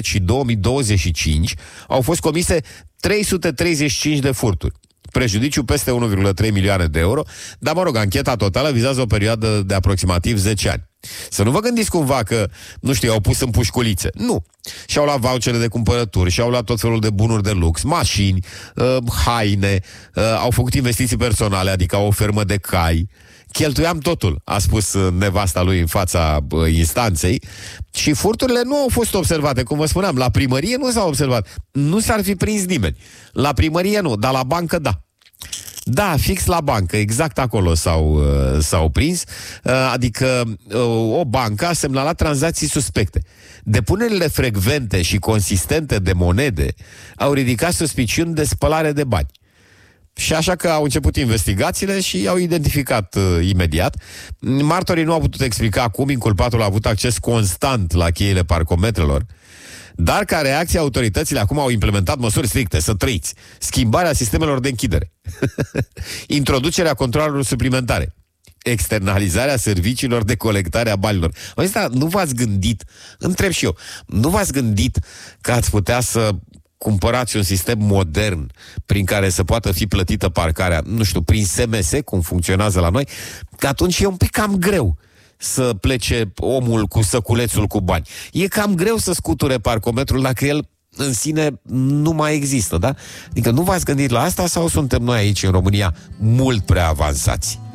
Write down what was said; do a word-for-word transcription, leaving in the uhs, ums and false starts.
și două mii douăzeci și cinci au fost comise trei sute treizeci și cinci de furturi. Prejudiciu peste unu virgulă trei milioane de euro, dar mă rog, ancheta totală vizează o perioadă de aproximativ zece ani. Să nu vă gândiți cumva că, nu știu, au pus în pușculițe. Nu. Și-au luat vouchere de cumpărături, și-au luat tot felul de bunuri de lux, mașini, uh, haine, uh, au făcut investiții personale, adică o fermă de cai. Cheltuiam totul, a spus nevasta lui în fața uh, instanței, și furturile nu au fost observate, cum vă spuneam, la primărie nu s-au observat. Nu s-ar fi prins nimeni. La primărie nu, dar la bancă da. Da, fix la bancă, exact acolo s-au, uh, s-au prins, uh, adică uh, o bancă a semnalat tranzacții suspecte. Depunerile frecvente și consistente de monede au ridicat suspiciuni de spălare de bani. Și așa că au început investigațiile și au identificat uh, imediat. Martorii nu au putut explica cum inculpatul a avut acces constant la cheile parcometrelor, dar ca reacție autoritățile acum au implementat măsuri stricte, să trăiți. Schimbarea sistemelor de închidere, introducerea controalelor suplimentare, externalizarea serviciilor de colectare a banilor. Asta nu v-ați gândit, întreb și eu, nu v-ați gândit că ați putea să cumpărați un sistem modern prin care să poată fi plătită parcarea, nu știu, prin S M S, cum funcționează la noi, că atunci e un pic cam greu să plece omul cu săculețul cu bani. E cam greu să scuture parcometrul dacă el în sine nu mai există, da? Adică nu v-ați gândit la asta sau suntem noi aici în România mult prea avansați?